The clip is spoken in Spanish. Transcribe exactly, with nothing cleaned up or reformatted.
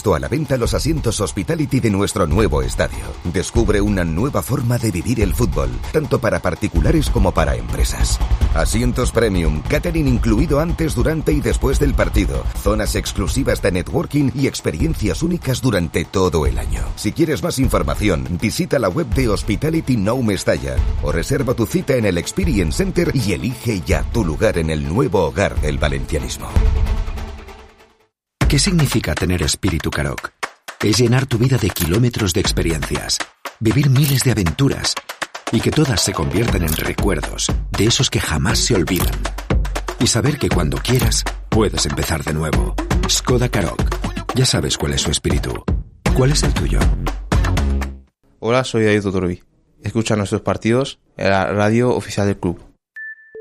puesto a la venta los asientos Hospitality de nuestro nuevo estadio. Descubre una nueva forma de vivir el fútbol, tanto para particulares como para empresas. Asientos premium, catering incluido antes, durante y después del partido, zonas exclusivas de networking y experiencias únicas durante todo el año. Si quieres más información, visita la web de Hospitality Nou Mestalla o reserva tu cita en el Experience Center y elige ya tu lugar en el nuevo hogar del valencianismo. ¿Qué significa tener espíritu Karoq? Es llenar tu vida de kilómetros de experiencias, vivir miles de aventuras y que todas se conviertan en recuerdos de esos que jamás se olvidan. Y saber que cuando quieras, puedes empezar de nuevo. Skoda Karoq. Ya sabes cuál es su espíritu. ¿Cuál es el tuyo? Hola, soy David Totorovi. Escucha nuestros partidos en la radio oficial del club.